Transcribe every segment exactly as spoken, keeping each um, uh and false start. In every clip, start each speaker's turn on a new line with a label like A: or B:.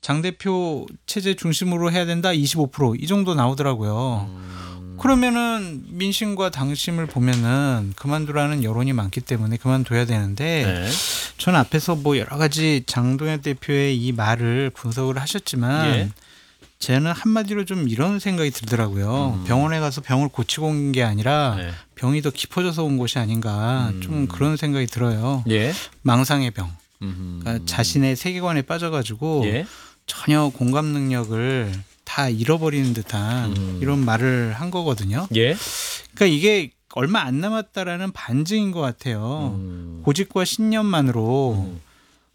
A: 장 대표 체제 중심으로 해야 된다 이십오 퍼센트 이 정도 나오더라고요. 음. 그러면은 민심과 당심을 보면은 그만두라는 여론이 많기 때문에 그만둬야 되는데 네. 저는 앞에서 뭐 여러 가지 장동혁 대표의 이 말을 분석을 하셨지만 예. 저는 한마디로 좀 이런 생각이 들더라고요. 음. 병원에 가서 병을 고치고 온 게 아니라 네. 병이 더 깊어져서 온 것이 아닌가 음. 좀 그런 생각이 들어요. 예. 망상의 병. 그러니까 자신의 세계관에 빠져가지고 예. 전혀 공감 능력을 다 잃어버리는 듯한 음. 이런 말을 한 거거든요. 예. 그러니까 이게 얼마 안 남았다라는 반증인 것 같아요. 음. 고집과 신념만으로 음.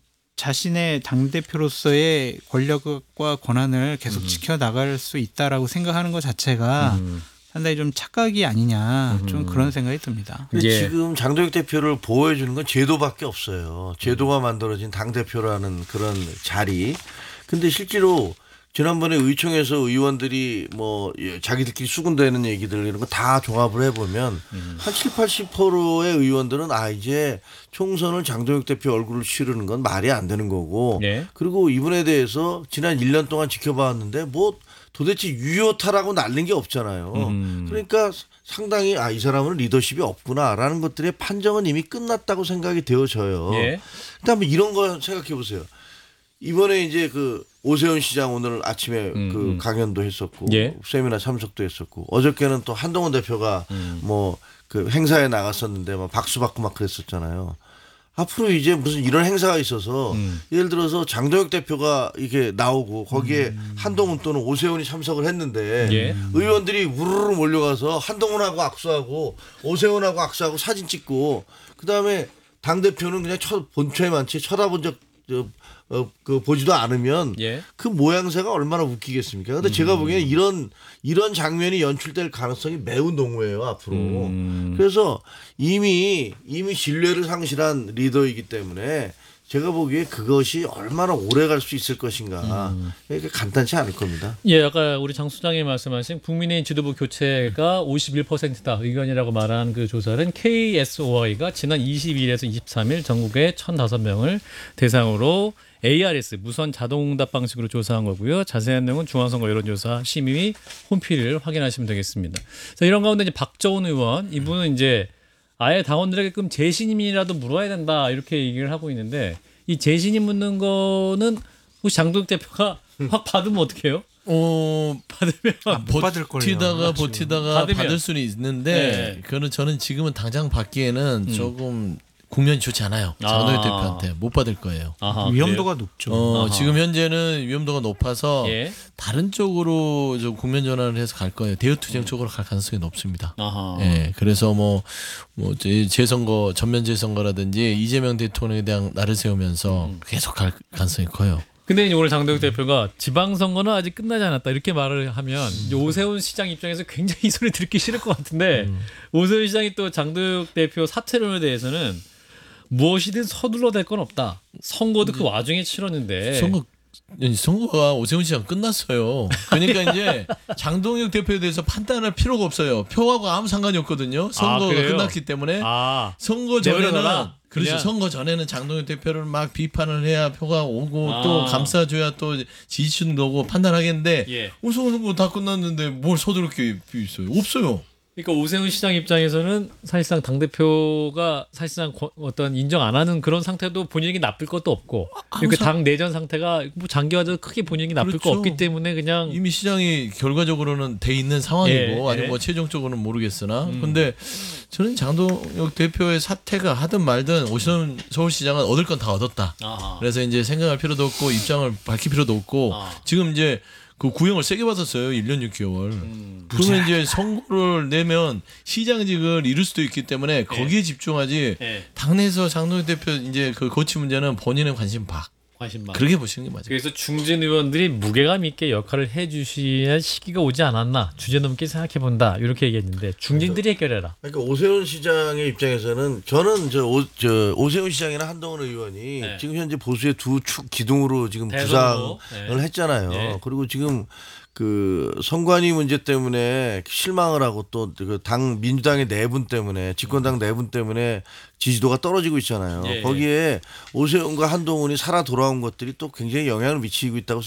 A: 자신의 당대표로서의 권력과 권한을 계속 음. 지켜나갈 수 있다라고 생각하는 것 자체가 음. 상당히 좀 착각이 아니냐 좀 음. 그런 생각이 듭니다.
B: 예. 지금 장동혁 대표를 보호해 주는 건 제도밖에 없어요. 제도가 만들어진 당대표라는 그런 자리. 근데 실제로 지난번에 의총에서 의원들이 뭐 자기들끼리 수군대는 얘기들 이런 거 다 종합을 해보면 음. 한 칠, 팔십 퍼센트의 의원들은 아 이제 총선을 장동혁 대표 얼굴을 치르는 건 말이 안 되는 거고 네. 그리고 이분에 대해서 지난 일 년 동안 지켜봤는데 뭐 도대체 유효타라고 날린 게 없잖아요. 음. 그러니까 상당히 아, 이 사람은 리더십이 없구나라는 것들의 판정은 이미 끝났다고 생각이 되어져요. 예. 그다음에 이런 거 생각해 보세요. 이번에 이제 그 오세훈 시장 오늘 아침에 음, 그 음. 강연도 했었고 예. 세미나 참석도 했었고 어저께는 또 한동훈 대표가 음. 뭐 그 행사에 나갔었는데 막 박수 받고 막 그랬었잖아요. 앞으로 이제 무슨 이런 행사가 있어서 음. 예를 들어서 장동혁 대표가 이렇게 나오고 거기에 음. 한동훈 또는 오세훈이 참석을 했는데 예. 의원들이 우르르 몰려가서 한동훈하고 악수하고 오세훈하고 악수하고 사진 찍고 그다음에 당대표는 그냥 쳐, 본처에 많지 쳐다본 적 어, 그 보지도 않으면 예. 그 모양새가 얼마나 웃기겠습니까? 근데 음. 제가 보기에는 이런 이런 장면이 연출될 가능성이 매우 농후해요 앞으로. 음. 그래서 이미 이미 신뢰를 상실한 리더이기 때문에 제가 보기에 그것이 얼마나 오래 갈 수 있을 것인가. 음. 그러니까 간단치 않을 겁니다.
C: 예, 아까 우리 장 수장이 말씀하신 국민의 지도부 교체가 오십일 퍼센트다 의견이라고 말한 그 조사는 케이에스오아이가 지난 이십이일에서 이십삼 일 전국의 천오 명을 대상으로 에이아르에스 무선 자동응답 방식으로 조사한 거고요. 자세한 내용은 중앙선거 여론조사 심의 홈페이지를 확인하시면 되겠습니다. 자, 이런 가운데 이제 박정훈 의원 이분은 이제 아예 당원들에게끔 재신임이라도 물어야 된다 이렇게 얘기를 하고 있는데 이 재신임 묻는 거는 혹시 장동혁 대표가 확 받으면 어떻게 해요?
D: 어
A: 받으면 아, 못 받을 거예요.
D: 버티다가 버티다가 받을 수는 있는데 네. 그거는 저는 지금은 당장 받기에는 음. 조금 국면이 좋지 않아요. 장동혁 아. 대표한테 못 받을 거예요.
A: 아하, 위험도가 그래요? 높죠.
D: 어, 지금 현재는 위험도가 높아서 예. 다른 쪽으로 좀 국면 전환을 해서 갈 거예요. 대여투쟁 음. 쪽으로 갈 가능성이 높습니다. 아하. 예, 그래서 뭐, 뭐 재선거 전면 재선거라든지 이재명 대통령에 대한 날을 세우면서 음. 계속 갈 가능성이 커요.
C: 근데 오늘 장동혁 대표가 지방선거는 아직 끝나지 않았다 이렇게 말을 하면 음. 오세훈 시장 입장에서 굉장히 이 소리 듣기 싫을 것 같은데 음. 오세훈 시장이 또 장동혁 대표 사퇴론에 대해서는 무엇이든 서둘러 댈 건 없다. 선거도 그 와중에 치렀는데.
D: 선거 선거가 오세훈 시장 끝났어요. 그러니까 이제 장동혁 대표에 대해서 판단할 필요가 없어요. 표하고 아무 상관이 없거든요. 선거가 아, 끝났기 때문에 아, 선거 전에는 그렇죠. 선거 전에는 장동혁 대표를 막 비판을 해야 표가 오고 아. 또 감싸줘야 또 지지층도 오고 판단하겠는데 예. 선거 다 끝났는데 뭘 서두를 게 있어요? 없어요.
C: 그러니까 오세훈 시장 입장에서는 사실상 당대표가 사실상 어떤 인정 안 하는 그런 상태도 본인에게 나쁠 것도 없고 그러니까 당 내전 상태가 뭐 장기화돼서 크게 본인에게 나쁠 그렇죠. 거 없기 때문에 그냥
D: 이미 시장이 결과적으로는 돼 있는 상황이고 예, 아니면 예. 뭐 최종적으로는 모르겠으나 음. 근데 저는 장동혁 대표의 사퇴가 하든 말든 오세훈 서울시장은 얻을 건 다 얻었다. 아하. 그래서 이제 생각할 필요도 없고 입장을 밝힐 필요도 없고 아. 지금 이제 그 구형을 세게 받았어요. 일 년 육 개월. 음, 그러면 이제 선거를 내면 시장직을 잃을 수도 있기 때문에 거기에 네. 집중하지. 네. 당내에서 장동혁 대표 이제 그 거치 문제는 본인의 관심 박. 관심 박. 그렇게 보시는 게 맞아요.
C: 그래서 중진 의원들이 무게감 있게 역할을 해주셔야 시기가 오지 않았나. 주제 넘게 생각해 본다. 이렇게 얘기했는데 중진들이 해결해라.
B: 그러니까 오세훈 시장의 입장에서는 저는 저, 오, 저 오세훈 시장이나 한동훈 의원이 네. 지금 현재 보수의 두 축 기둥으로 지금 부상을 네. 했잖아요. 네. 그리고 지금 그 선관위 문제 때문에 실망을 하고 또 그 당 민주당의 내분 때문에 집권당 내분 때문에 지지도가 떨어지고 있잖아요. 예. 거기에 오세훈과 한동훈이 살아 돌아온 것들이 또 굉장히 영향을 미치고 있다고